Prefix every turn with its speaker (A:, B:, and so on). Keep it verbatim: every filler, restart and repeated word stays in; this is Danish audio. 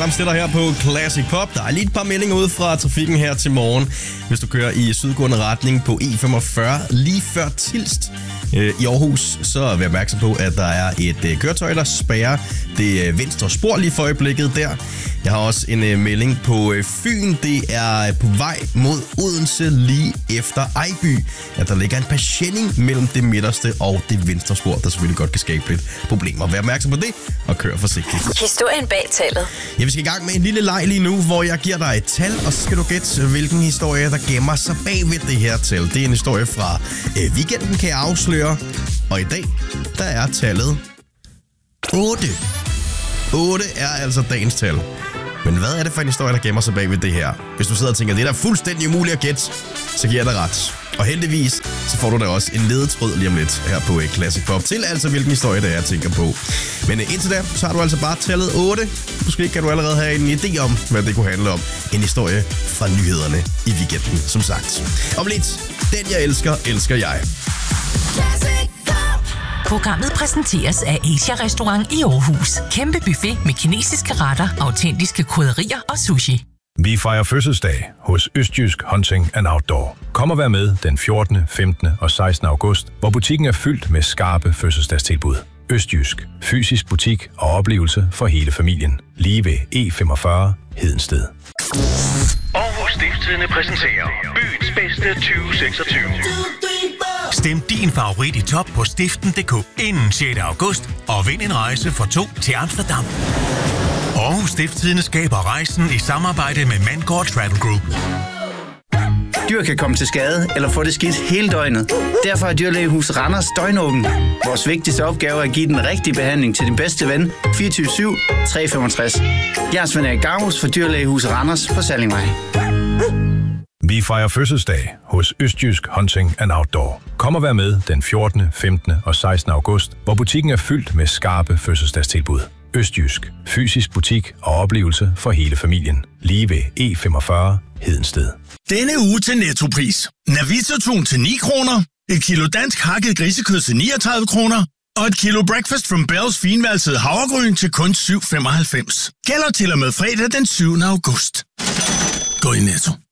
A: Ramstetter her på Classic Pop. Der er lige et par meldinger ud fra trafikken her til morgen. Hvis du kører i sydgående retning på E femogfyrre lige før Tilst øh, i Aarhus, så er vi opmærksom på, at der er et øh, køretøj, der spærrer det øh, venstre spor lige for øjeblikket der. Jeg har også en øh, melding på øh, Fyn. Det er på vej mod Odense lige efter Ejby, at der ligger en patienning mellem det midterste og det venstre spor, der selvfølgelig godt kan skabe lidt problemer. Vær opmærksom på det og kør forsigtigt.
B: Historien bag tallet.
A: Ja, vi skal i gang med en lille leg lige nu, hvor jeg giver dig et tal, og så skal du gætte, hvilken historie, der gemmer sig bag ved det her tal. Det er en historie fra øh, weekenden, kan jeg afsløre. Og i dag, der er tallet otte. otte er altså dagens tal. Men hvad er det for en historie, der gemmer sig bag ved det her? Hvis du sidder og tænker, det er da fuldstændig umuligt at gætte, så giver jeg dig ret. Og heldigvis, så får du da også en ledetråd lige om lidt her på Classic Pop til, altså hvilken historie det er, jeg tænker på. Men indtil da, så har du altså bare tallet otte. Måske kan du allerede have en idé om, hvad det kunne handle om. En historie fra nyhederne i weekenden, som sagt. Om lidt, den jeg elsker, elsker jeg.
C: Programmet præsenteres af Asia Restaurant i Aarhus. Kæmpe buffet med kinesiske retter, autentiske krydderier og sushi.
D: Vi fejrer fødselsdag hos Østjysk Hunting and Outdoor. Kom og vær med den fjortende, femtende og sekstende august, hvor butikken er fyldt med skarpe fødselsdagstilbud. Østjysk. Fysisk butik og oplevelse for hele familien. Lige ved E femogfyrre Hedensted.
E: Aarhus Stiftstidende præsenterer byens bedste tyve seksogtyve. Stem din favorit i top på stiften punktum d k inden sjette august og vind en rejse for to til Amsterdam. Aarhus Stiftstidende skaber rejsen i samarbejde med Mangård Travel Group.
F: Dyr kan komme til skade eller få det skidt hele døgnet. Derfor er Dyrlægehus Randers døgnåben. Vores vigtigste opgave er at give den rigtige behandling til din bedste ven fireogtyve syv tre femogtres. Jeg er Svend Erik Gavus for Dyrlægehus Randers på Sallingvej.
D: Vi fejrer fødselsdag hos Østjysk Hunting and Outdoor. Kom og vær med den fjortende, femtende og sekstende august, hvor butikken er fyldt med skarpe fødselsdagstilbud. Østjysk. Fysisk butik og oplevelse for hele familien. Lige ved E femogfyrre Hedensted.
G: Denne uge til Nettopris. Navita-tun til ni kroner, et kilo dansk hakket grisekød til niogtredive kroner, og et kilo Breakfast from Bells finvalsede havregryn til kun syv femoghalvfems. Gælder til og med fredag den syvende august. Gå i Netto.